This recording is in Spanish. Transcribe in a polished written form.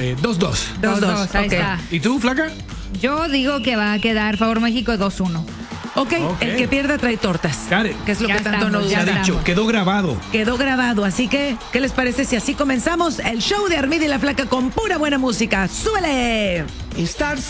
2-2. 2-2, ahí está. ¿Y tú, Flaca? Yo digo que va a quedar favor México 2-1. Ok, el que pierda trae tortas. Karen, Que es lo ya que tanto estamos, nos ya gusta. estamos. dicho, quedó grabado. Quedó grabado, así que, ¿qué les parece si así comenzamos el show de Armida y la Flaca con pura buena música? ¡Súbele!